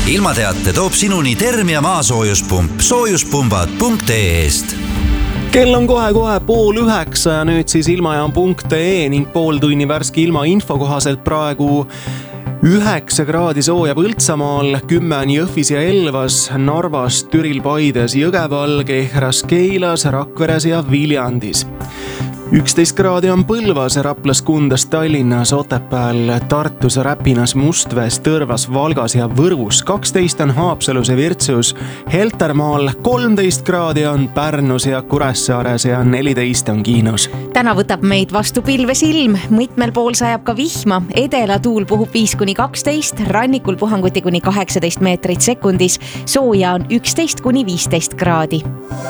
ilmateate toob sinuni Termia maasoojuspump soojuspumbad.ee-st. Kell on kohe 8:30 ja nüüd siis ilmajaam.ee ning pool tunni värske ilmainfo kohaselt praegu 9 kraadi sooja Põltsamaal, 10 Jõhvis ja Elvas, Narvas, Türil, Paides, Jõgeval, Kehras, Keilas, Rakveres ja Viljandis. 11 kraadi on Põlvas, Raplas, Kundas, Tallinnas, Otepääl, Tartus, Räpinas, Mustvees, Tõrvas, Valgas ja Võrus. 12 on Haapsalus ja Virtsus, Heltermaal, 13 kraadi on Pärnus ja Kuressaares ja 14 on Kiinus. Täna võtab meid vastu pilves ilm, mitmel pool sajab ka vihma, edelatuul puhub 5-12, rannikul puhanguti kuni 18 meetrit sekundis, sooja on 11-15 kraadi.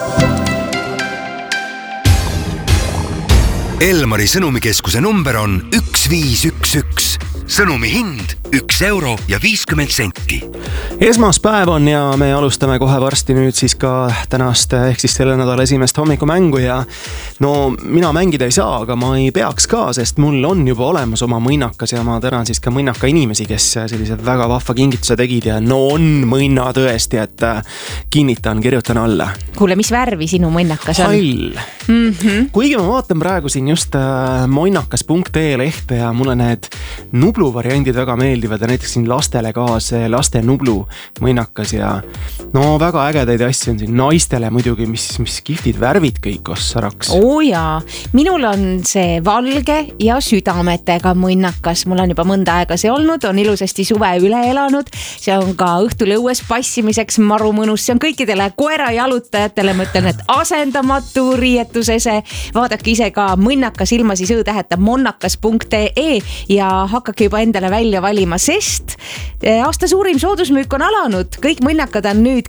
Elmari sõnumikeskuse number on 1511. Sõnumi hind 1 euro ja 50 senti. Esmaspäev on ja me alustame kohe varsti nüüd siis ka tänast ehk siis selle nädala esimest hommikumängu ja no mina mängida ei saa, aga ma ei peaks ka, sest mul on juba olemas oma mõnnakas ja ma tänan siis ka mõnnaka inimesi, kes sellised väga vahva kingituse tegid ja no on mõnna tõesti, et kinnitan, kirjutan alla. Kuule, mis värvi sinu mõnnakas on? Hall. Kuigi ma vaatan praegu siin just monnakas.ee lehte ja mulle need nublu variandid väga meeldivad ja näiteks siin lastele ka see laste nublu mõnnakas ja no väga ägedaid asju on siin naistele muidugi, mis kihvtid värvid kõik ossaraks. Jaa, minul on see valge ja südametega mõnnakas, mul on juba mõnda aega see olnud, on ilusasti suve üle elanud, see on ka õhtul õues passimiseks maru mõnus, see on kõikidele koera jalutajatele, ma ütlen, et asendamatu riietusese, vaadake ise ka mõnnakas ilma siis õ-täheta monnakas.ee ja hakake juba endale välja valima, sest aasta suurim soodusmüük on alanud. Kõik mõnnakad on nüüd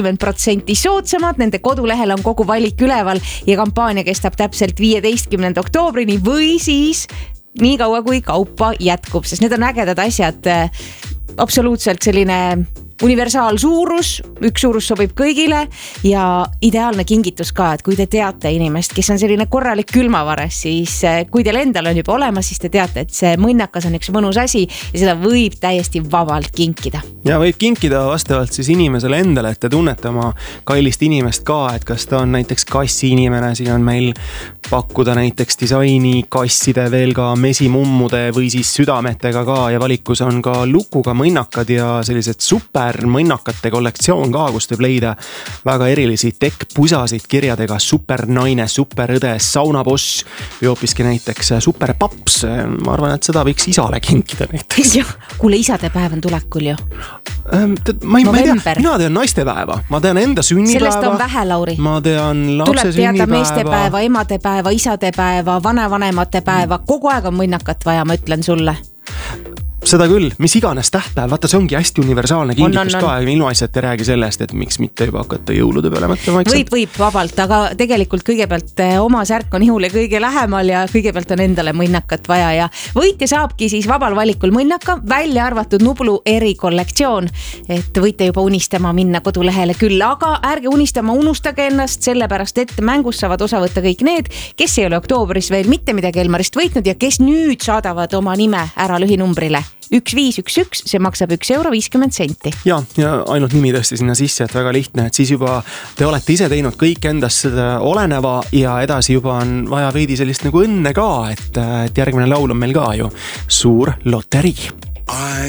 20% soodsamad, nende kodulehel on kogu valik üleval ja kampaania kestab täpselt 15. oktoobrini või siis nii kaua kui kaupa jätkub, sest need on ägedad asjad, absoluutselt selline universaal suurus, üks suurus sobib kõigile ja ideaalne kingitus ka, et kui te teate inimest, kes on selline korralik külmavares, siis kui teil endal on juba olemas, siis te teate, et see mõnnakas on üks mõnus asi ja seda võib täiesti vabalt kinkida. Ja võib kinkida vastavalt siis inimesele endale, et te tunnete oma kallist inimest ka, et kas ta on näiteks kassi inimene, siin on meil pakkuda näiteks disaini kasside, veel ka mesimummude või siis südametega ka ja valikus on ka lukuga mõnnakad ja sellised super mõnnakate kollektsioon ka, kus võib leida väga erilisi tekkpusasid kirjadega supernaine, superõde, saunaboss või hoopiski näiteks superpaps. Ma arvan, et seda võiks isale kinkida näiteks. Kuule, isadepäev on tulekul ju. Ma ei tea, mina tean naistepäeva, ma tean enda sünnipäeva. Sellest on vähe, Lauri. Ma tean lapse tuleb sünnipäeva. Tuleb teada meestepäeva, emadepäeva, isadepäeva, vanevanemate päeva. Kogu aeg on mõnnakat vaja, ma ütlen sulle. Seda küll, mis iganes tähtpäev, vaata see ongi hästi universaalne kingitus ka, ilmaasjad ei räägi sellest, et miks mitte juba hakata jõulude peale mõtlema. Võib vabalt, aga tegelikult kõigepealt oma särk on ihule kõige lähemal ja kõigepealt on endale mõnnakat vaja ja võitja saabki siis vabal valikul mõnnaka, välja arvatud nublu erikollektsioon, et võite juba unistama minna kodulehele küll, aga ärge unistama, unustage ennast, sellepärast et mängus saavad osa võtta kõik need, kes ei ole oktoobris veel mitte midagi Elmarist võitnud ja kes nüüd saadavad oma nime ära lühinumbrile 1511, see maksab 1 euro 50 senti. Ja ainult nimi tõesti sinna sisse, et väga lihtne, et siis juba te olete ise teinud kõik endast seda oleneva ja edasi juba on vaja veidi sellist nagu õnne ka, et järgmine laul on meil ka ju suur loterii. Aeg